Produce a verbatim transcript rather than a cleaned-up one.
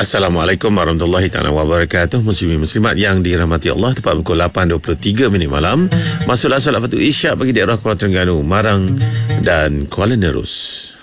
Assalamualaikum warahmatullahi taala wabarakatuh. Muslimin muslimat yang dirahmati Allah, tepat pukul lapan dua puluh tiga minit malam. Masuklah solat Fatul Isyak bagi daerah Kuala Terengganu, Marang dan Kuala Nerus.